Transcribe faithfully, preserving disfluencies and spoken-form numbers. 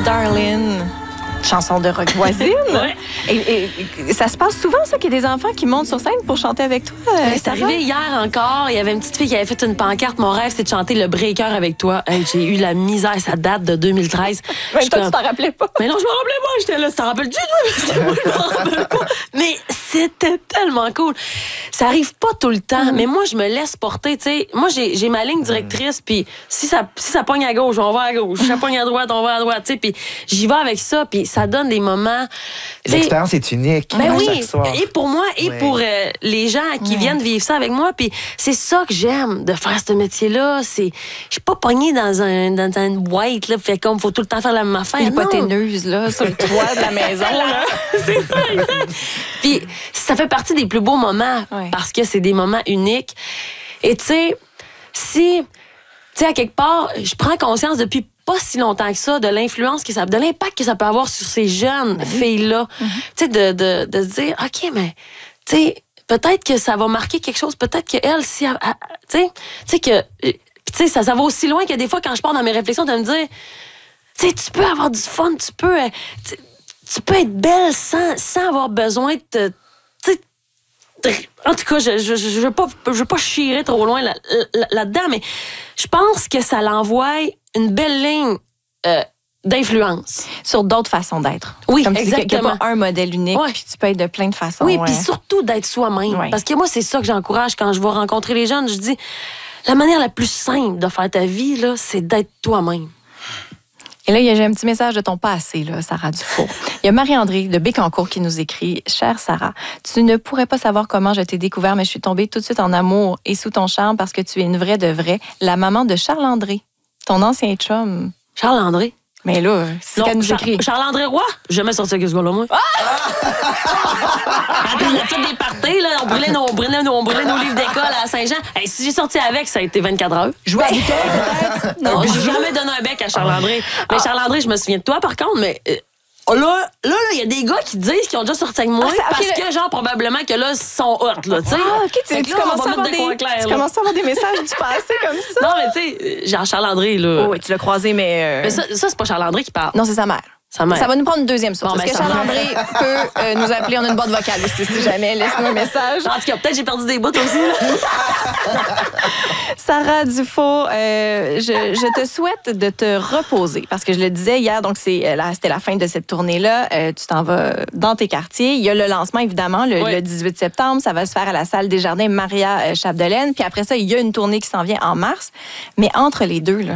Darling. Chanson de rock voisine. Ouais. et, et, et ça se passe souvent, ça, qu'il y a des enfants qui montent sur scène pour chanter avec toi? Euh, c'est arrivé hier encore. Il y avait une petite fille qui avait fait une pancarte. Mon rêve, c'est de chanter le breaker avec toi. Hey, j'ai eu la misère. Ça date de deux mille treize. Mais toi, comme... tu t'en rappelais pas? Mais non, je m'en rappelais pas. J'étais là, tu t'en rappelles-tu? Parce que moi, je m'en rappelle pas. Mais c'était tellement cool. Ça arrive pas tout le temps, mm. mais moi, je me laisse porter. T'sais. Moi, j'ai, j'ai ma ligne directrice, puis si ça, si ça pogne à gauche, on va à gauche. Si ça pogne à droite, on va à droite. Puis j'y vais avec ça, puis ça donne des moments. L'expérience est unique. Ben oui, chaque soir. et pour moi, et oui. pour euh, les gens qui oui. viennent vivre ça avec moi. Puis c'est ça que j'aime de faire ce métier-là. C'est, je suis pas pognée dans un dans une boîte là, fait comme faut tout le temps faire la même affaire. L'hypoténuse là, sur le toit de la maison là. C'est ça, exact. Puis ça fait partie des plus beaux moments oui. parce que c'est des moments uniques. Et tu sais, si tu sais à quelque part, je prends conscience depuis pas si longtemps que ça de l'influence que ça, de l'impact que ça peut avoir sur ces jeunes oui. filles-là. Mm-hmm. Tu sais, de, de, de se dire, OK, mais, tu sais, peut-être que ça va marquer quelque chose, peut-être qu'elle, si, tu sais, tu sais, que, tu sais, ça, ça va aussi loin que des fois, quand je pars dans mes réflexions, de me dire, tu sais, tu peux avoir du fun, tu peux, tu peux être belle sans, sans avoir besoin de te, tu sais, en tout cas, je je, je, je veux pas, je veux pas chirer trop loin là, là, là-dedans, mais je pense que ça l'envoie une belle ligne euh, d'influence. Sur d'autres façons d'être. Oui, comme exactement. Comme il n'y a pas un modèle unique, ouais. puis tu peux être de plein de façons. Oui, ouais. puis surtout d'être soi-même. Ouais. Parce que moi, c'est ça que j'encourage quand je vais rencontrer les jeunes. Je dis, la manière la plus simple de faire ta vie, là, c'est d'être toi-même. Et là, j'ai un petit message de ton passé, là, Sarah Dufour. Il y a Marie-André de Bécancour qui nous écrit « Chère Sarah, tu ne pourrais pas savoir comment je t'ai découvert, mais je suis tombée tout de suite en amour et sous ton charme parce que tu es une vraie de vraie, la maman de Charles-André, ton ancien chum. » Charles-André? Mais là, c'est qu'elle nous Char- écrit. Charles-André Roy? J'ai jamais sorti avec ce gars-là, moi. Ah! On a fait des parties, là. On brûlait nos, on brûlait nos, on brûlait nos livres d'école à Saint-Jean. Hey, si j'ai sorti avec, ça a été vingt-quatre heures. Jouer à bouteille, peut-être? Non, j'ai jamais donné un bec à Charles-André. Mais Charles-André, je me souviens de toi, par contre, mais... Euh, Oh là, là, il y a des gars qui disent qu'ils ont déjà sorti avec moi ah, parce okay, que, genre, probablement que là, ils sont hot, là, tu sais. Ah, OK, tu, tu, là, commences, à avoir des, clair, tu commences à avoir des messages du passé comme ça. Non, mais tu sais, genre Charles-André, là. Oh, oui, tu l'as croisé, mais... Euh... Mais ça, ça c'est pas Charles-André qui parle. Non, c'est sa mère. Sa mère. Ça va nous prendre une deuxième source. Bon, Est-ce ben, que Charles-André peut euh, nous appeler? On a une boîte vocale aussi, si jamais. Laisse-nous un message. En tout cas, peut-être j'ai perdu des bouts aussi. Sarah Dufault, euh, je, je te souhaite de te reposer parce que je le disais hier, donc c'est, là, c'était la fin de cette tournée-là. Euh, tu t'en vas dans tes quartiers. Il y a le lancement, évidemment, le, oui. le dix-huit septembre. Ça va se faire à la salle Desjardins Maria Chapdelaine. Puis après ça, il y a une tournée qui s'en vient en mars. Mais entre les deux, là,